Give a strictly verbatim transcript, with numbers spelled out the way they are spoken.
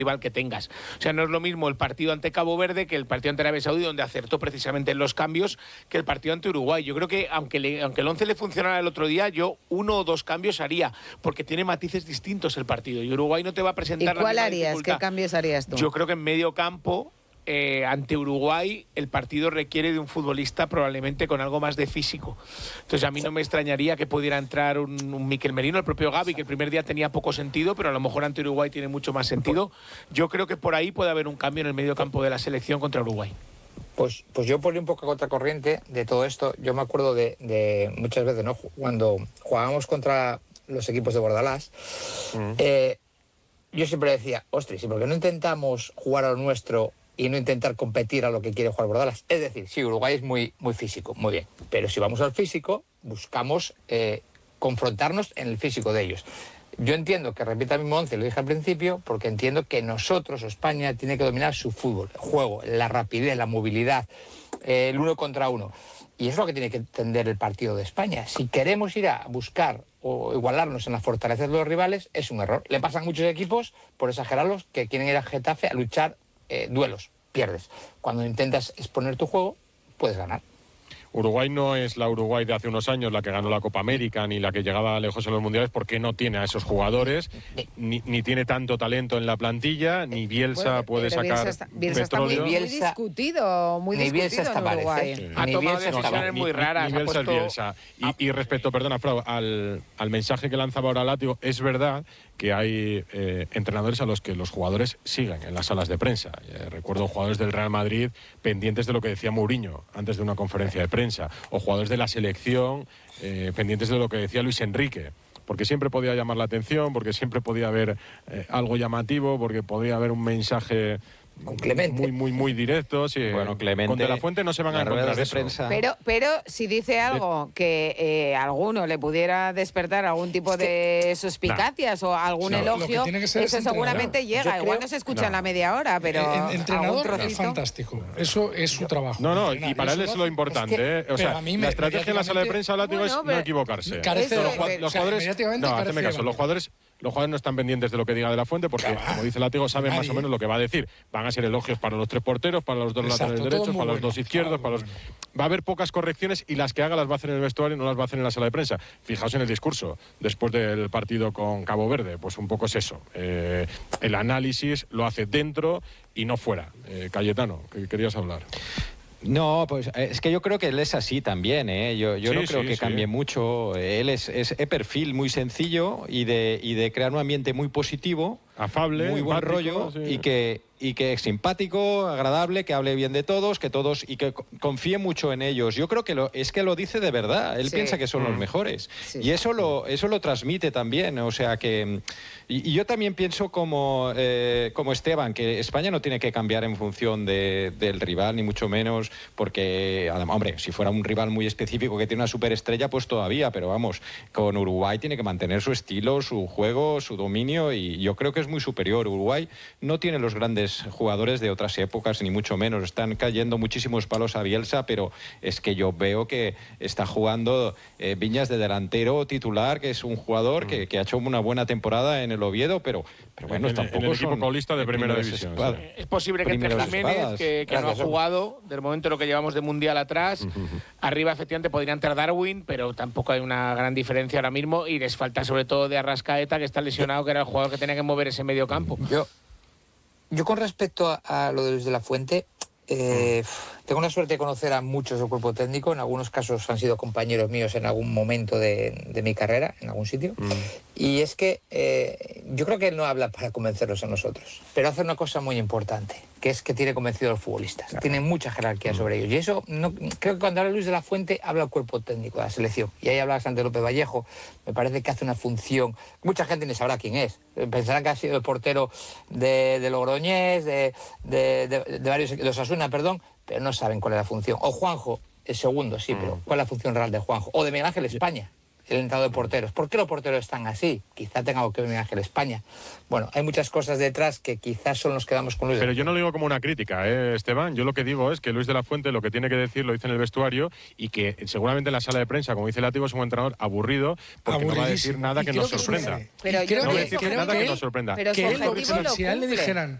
rival que tengas. O sea, no es lo mismo el partido ante Cabo Verde que el partido ante Arabia Saudí, donde acertó precisamente en los cambios, que el partido ante Uruguay. Yo creo que aunque, le, aunque el once le funcionara el otro día, yo uno o dos cambios haría, porque tiene matices distintos el partido. Y Uruguay no te va a presentar... ¿Y cuál la harías? dificultad. ¿Qué cambios harías tú? Yo creo que en medio campo... Eh, ante Uruguay el partido requiere de un futbolista probablemente con algo más de físico. Entonces a mí no me extrañaría que pudiera entrar un, un Mikel Merino, el propio Gavi, que el primer día tenía poco sentido, pero a lo mejor ante Uruguay tiene mucho más sentido. Yo creo que por ahí puede haber un cambio en el medio campo de la selección contra Uruguay. Pues, pues yo ponía un poco a contracorriente de todo esto. Yo me acuerdo de, de muchas veces, ¿no?, cuando jugábamos contra los equipos de Bordalás, mm. eh, yo siempre decía, ostras, ¿y por qué no intentamos jugar a lo nuestro y no intentar competir a lo que quiere jugar Bordalás? Es decir, sí, Uruguay es muy, muy físico, muy bien, pero si vamos al físico, buscamos eh, confrontarnos en el físico de ellos. Yo entiendo que repita el mismo once, lo dije al principio, porque entiendo que nosotros, España, tiene que dominar su fútbol, el juego, la rapidez, la movilidad, eh, el uno contra uno. Y eso es lo que tiene que entender el partido de España. Si queremos ir a buscar o igualarnos en las fortalezas de los rivales, es un error. Le pasan a muchos equipos, por exagerarlos, que quieren ir a Getafe a luchar Eh, duelos, pierdes. Cuando intentas exponer tu juego, puedes ganar. Uruguay no es la Uruguay de hace unos años, la que ganó la Copa América, ni la que llegaba lejos en los mundiales, porque no tiene a esos jugadores, ni, ni tiene tanto talento en la plantilla, ni Bielsa bueno, puede sacar Bielsa está, Bielsa petróleo. Está muy, muy discutido, muy ni discutido Bielsa está en Uruguay. sí. Ha ni tomado Bielsa decisiones no, muy ni, raras. Ni Bielsa puesto... es Bielsa. Y, y respecto, perdona, Frau, al, al mensaje que lanzaba ahora Látigo, es verdad que hay eh, entrenadores a los que los jugadores siguen en las salas de prensa. Eh, recuerdo jugadores del Real Madrid pendientes de lo que decía Mourinho antes de una conferencia de prensa, o jugadores de la selección eh, pendientes de lo que decía Luis Enrique, porque siempre podía llamar la atención, porque siempre podía haber eh, algo llamativo, porque podía haber un mensaje con Clemente. muy muy muy directo. Sí. Bueno, Clemente, con De La Fuente no se van a encontrar de eso. Prensa. Pero, pero si dice algo que eh, alguno le pudiera despertar algún tipo de suspicacias nah. o algún no, elogio, eso seguramente llega. Yo Igual creo... no se escucha no. en la media hora, pero el entrenador es fantástico. Eso es su trabajo. No, no, entrenar. y para él es lo importante. Es que, ¿eh? O sea, la estrategia en la sala de prensa Látigo es no equivocarse. Carece de los, los, los jugadores, no, hazme caso, los jugadores Los jugadores no están pendientes de lo que diga De La Fuente porque, claro, como dice Látigo, saben nadie. más o menos lo que va a decir. Van a ser elogios para los tres porteros, para los dos Exacto, laterales derechos, para bueno. los dos izquierdos, ah, para los... Bueno. Va a haber pocas correcciones y las que haga las va a hacer en el vestuario y no las va a hacer en la sala de prensa. Fijaos en el discurso después del partido con Cabo Verde. Pues un poco es eso. Eh, el análisis lo hace dentro y no fuera. Eh, Cayetano, ¿qué querías hablar? No, pues es que yo creo que él es así también, ¿eh? Yo, yo sí, no creo sí, que sí. cambie mucho. Él es, es de perfil muy sencillo y de, y de crear un ambiente muy positivo, afable, muy buen empático, rollo, sí. y que y que es simpático, agradable, que hable bien de todos, que todos y que confíe mucho en ellos. Yo creo que lo, es que lo dice de verdad. Él sí. piensa que son mm. los mejores sí. y eso lo eso lo transmite también. O sea que y, y yo también pienso como eh, como Esteban que España no tiene que cambiar en función de, del rival ni mucho menos, porque además, hombre, si fuera un rival muy específico que tiene una superestrella, pues todavía. Pero vamos, con Uruguay tiene que mantener su estilo, su juego, su dominio y yo creo que es muy superior. Uruguay no tiene los grandes jugadores de otras épocas, ni mucho menos. Están cayendo muchísimos palos a Bielsa, pero es que yo veo que está jugando eh, Viñas de delantero titular, que es un jugador mm. que, que ha hecho una buena temporada en el Oviedo, pero, pero bueno, en, tampoco en el equipo son colista de primera división. Sí. Es posible que entre Jiménez, que, que no ha jugado, del momento de lo que llevamos de Mundial atrás, uh-huh. arriba efectivamente podría entrar Darwin, pero tampoco hay una gran diferencia ahora mismo y les falta sobre todo de Arrascaeta, que está lesionado, que era el jugador que tenía que mover ese medio campo. Yo Yo con respecto a, a lo de Luis de la Fuente, eh, tengo la suerte de conocer a muchos del cuerpo técnico, en algunos casos han sido compañeros míos en algún momento de, de mi carrera, en algún sitio, mm. y es que eh, yo creo que él no habla para convencerlos a nosotros, pero hace una cosa muy importante, que es que tiene convencido a los futbolistas, claro. tiene mucha jerarquía mm. sobre ellos, y eso no, creo que cuando habla Luis de la Fuente habla el cuerpo técnico de la selección, y ahí hablaba Santi López Vallejo, me parece que hace una función, mucha gente ni sabrá quién es, pensarán que ha sido el portero de, de Logroñés, de, de, de, de varios, de Osasuna, perdón, pero no saben cuál es la función. O Juanjo, el segundo, sí, mm. pero ¿cuál es la función real de Juanjo? O de Miguel Ángel España. el entrenador de porteros. ¿Por qué los porteros están así? Quizá tenga algo que ver con España. Bueno, hay muchas cosas detrás que quizás son los que damos con Luis. Pero yo no lo digo como una crítica, ¿eh, Esteban? Yo lo que digo es que Luis de la Fuente lo que tiene que decir lo dice en el vestuario y que seguramente en la sala de prensa, como dice Látigo, es un entrenador aburrido porque no va a decir nada que nos sorprenda. Pero no va a decir nada que nos sorprenda. Que él, si a él le dijeran,